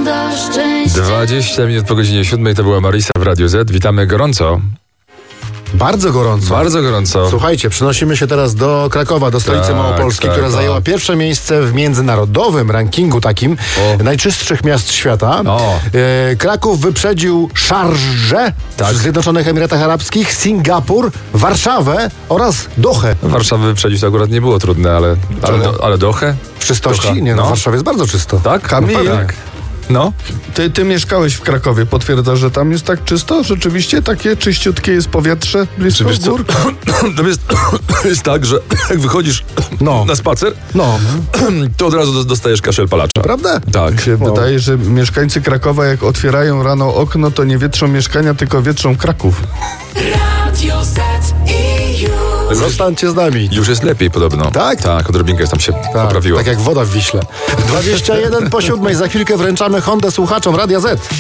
Honda szczęście. 20 minut po godzinie 7 to była Marisa w Radiu Z. Witamy gorąco. Bardzo gorąco. Bardzo gorąco. Słuchajcie, przenosimy się teraz do Krakowa, do stolicy Tak, Małopolski, tak, która tak. zajęła pierwsze miejsce w międzynarodowym rankingu takim najczystszych miast świata. O. Kraków wyprzedził Szarżę Tak. w Zjednoczonych Emiratach Arabskich, Singapur, Warszawę oraz Dohę. Warszawy wyprzedzić to akurat nie było trudne, ale Dohę? W czystości? Doha. Nie, no, No. w Warszawie jest bardzo czysto. Tak? Kamil, No, tak. No. Ty mieszkałeś w Krakowie, potwierdzasz, że tam jest tak czysto? Rzeczywiście takie czyściutkie jest powietrze blisko Wiesz co? gór? To jest tak, że jak wychodzisz na spacer, No, to od razu dostajesz kaszel palacza. prawda? Tak. Mi się wydaje, że mieszkańcy Krakowa jak otwierają rano okno, to nie wietrzą mieszkania, tylko wietrzą Kraków. Radio Z i już. Zostańcie z nami. Już jest lepiej podobno. Tak? Tak, odrobinkę tam się poprawiło. Tak jak woda w Wiśle. 21 po 7. Za chwilkę wręczamy Hondę słuchaczom Radia Z.